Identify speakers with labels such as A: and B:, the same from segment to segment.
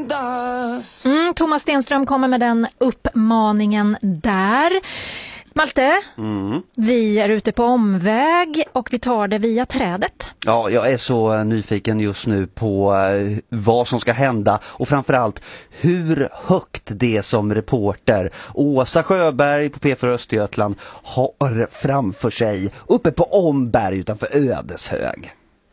A: Thomas Stenström kommer med den uppmaningen där. Malte, vi är ute på omväg och vi tar det via trädet.
B: Ja, jag är så nyfiken just nu på vad som ska hända och framförallt hur högt det som reporter Åsa Sjöberg på P4 Östergötland har framför sig uppe på Omberg utanför Ödeshög.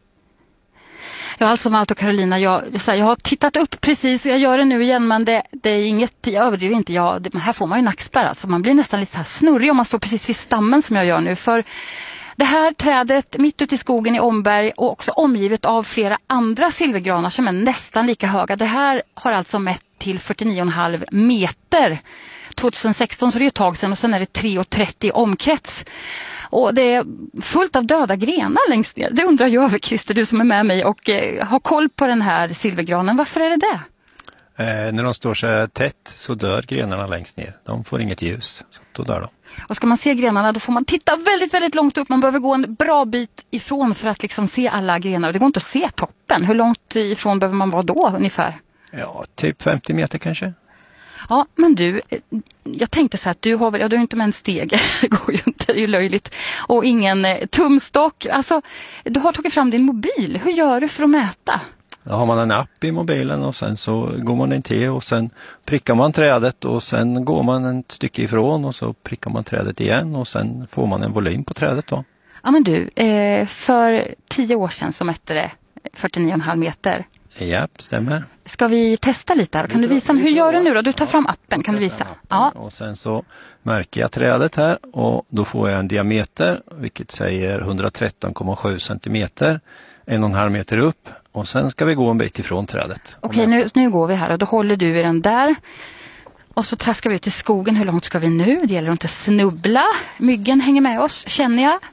C: Ja, alltså Malte och Carolina, jag har tittat upp precis och jag gör det nu igen, men det är inget, jag överdriver inte. Här får man ju nackspärr, alltså man blir nästan lite så här snurrig om man står precis vid stammen som jag gör nu. För det här trädet mitt ute i skogen i Omberg och också omgivet av flera andra silvergranar som är nästan lika höga. Det här har alltså mätt till 49,5 meter 2016, så det är ett tag sedan, och sen är det 3,30 omkrets. Och det är fullt av döda grenar längst ner. Det undrar jag över, Christer, du som är med mig och har koll på den här silvergranen. Varför är det?
D: När de står så tätt så dör grenarna längst ner. De får inget ljus, så då dör de.
C: Och ska man se grenarna då får man titta väldigt, väldigt långt upp. Man behöver gå en bra bit ifrån för att liksom se alla grenar. Det går inte att se toppen. Hur långt ifrån behöver man vara då ungefär?
D: Ja, typ 50 meter kanske.
C: Ja, men du, jag tänkte så här att du har inte med en steg, det går ju inte, det är ju löjligt, och ingen tumstock. Alltså, du har tagit fram din mobil, hur gör du för att mäta?
D: Då har man en app i mobilen och sen så går man in till och sen prickar man trädet och sen går man ett stycke ifrån och så prickar man trädet igen och sen får man en volym på trädet då.
C: Ja, men du, för 10 år sedan så mätte det 49,5 meter.
D: Ja, stämmer.
C: Ska vi testa lite här? Kan du visa mig? Hur gör du nu då? Du tar fram appen, kan du visa? Ja.
D: Och sen så märker jag trädet här och då får jag en diameter, vilket säger 113,7 centimeter, 1,5 meter upp, och sen ska vi gå en bit ifrån trädet.
C: Okej, nu går vi här och då håller du i den där. Och så traskar vi ut i skogen. Hur långt ska vi nu? Det gäller att inte snubbla. Myggen hänger med oss, känner jag.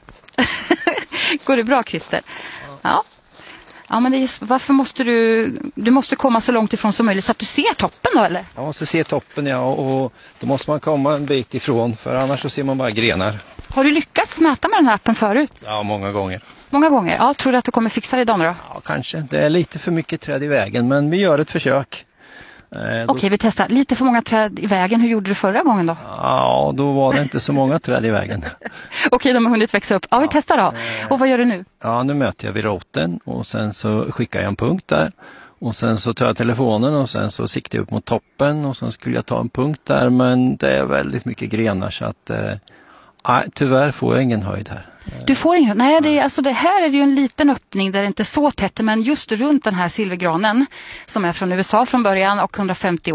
C: Går det bra, Christer? Ja. Ja, men varför måste du måste komma så långt ifrån som möjligt så att du ser toppen då, eller?
D: Ja, så ser toppen, ja, och då måste man komma en bit ifrån, för annars så ser man bara grenar.
C: Har du lyckats mäta med den här appen förut?
D: Ja, många gånger.
C: Många gånger? Ja, tror du att du kommer fixa det idag då?
D: Ja, kanske. Det är lite för mycket träd i vägen, men vi gör ett försök.
C: Okej, vi testar. Lite för många träd i vägen. Hur gjorde du förra gången då?
D: Ja, då var det inte så många träd i vägen.
C: Okej, de har hunnit växa upp. Ja, vi testar då. Och vad gör du nu?
D: Ja, nu möter jag vid roten och sen så skickar jag en punkt där. Och sen så tar jag telefonen och sen så siktar jag upp mot toppen och sen skulle jag ta en punkt där, men det är väldigt mycket grenar så att tyvärr får jag ingen höjd här.
C: Du får ingen. Nej, det här är ju en liten öppning där det inte är så tätt, men just runt den här silvergranen som är från USA från början och 150 år.